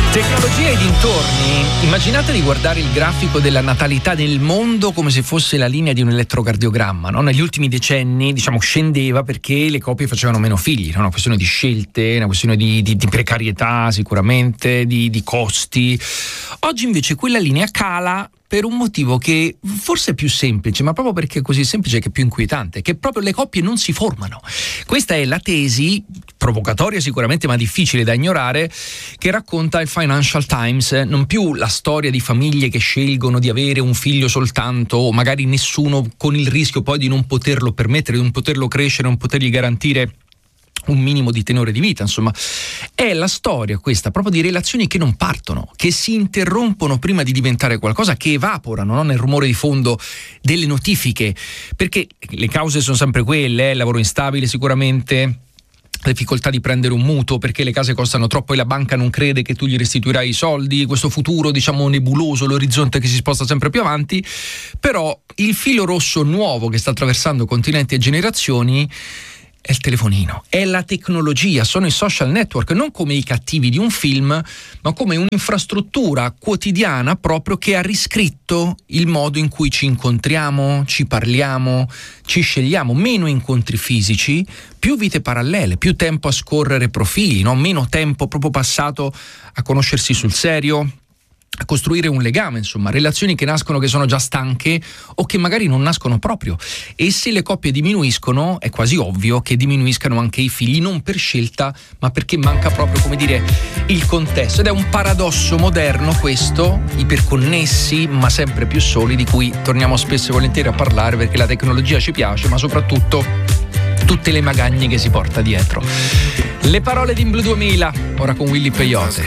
Tecnologia e dintorni. Immaginate di guardare il grafico della natalità nel mondo come se fosse la linea di un elettrocardiogramma, no? Negli ultimi decenni, scendeva perché le coppie facevano meno figli, no? Una questione di scelte, una questione di precarietà sicuramente, di costi. Oggi invece quella linea cala per un motivo che forse è più semplice, ma proprio perché è così semplice che è più inquietante, che proprio le coppie non si formano. Questa è la tesi, provocatoria sicuramente ma difficile da ignorare, che racconta il Financial Times, non più la storia di famiglie che scelgono di avere un figlio soltanto, o magari nessuno, con il rischio poi di non poterlo permettere, di non poterlo crescere, non potergli garantire un minimo di tenore di vita. Insomma, è la storia questa proprio di relazioni che non partono, che si interrompono prima di diventare qualcosa, che evaporano, no? Nel rumore di fondo delle notifiche, perché le cause sono sempre quelle, lavoro instabile sicuramente, difficoltà di prendere un mutuo perché le case costano troppo e la banca non crede che tu gli restituirai i soldi, questo futuro nebuloso, l'orizzonte che si sposta sempre più avanti. Però il filo rosso nuovo che sta attraversando continenti e generazioni è il telefonino, è la tecnologia, sono i social network, non come i cattivi di un film, ma come un'infrastruttura quotidiana proprio che ha riscritto il modo in cui ci incontriamo, ci parliamo, ci scegliamo. Meno incontri fisici, più vite parallele, più tempo a scorrere profili, no? Meno tempo proprio passato a conoscersi sul serio, a costruire un legame, insomma, relazioni che nascono che sono già stanche o che magari non nascono proprio. E se le coppie diminuiscono, è quasi ovvio che diminuiscano anche i figli, non per scelta, ma perché manca proprio, il contesto. Ed è un paradosso moderno questo, iperconnessi, ma sempre più soli, di cui torniamo spesso e volentieri a parlare perché la tecnologia ci piace, ma soprattutto tutte le magagne che si porta dietro. Le parole di In Blue 2000, ora con Willy Peyote.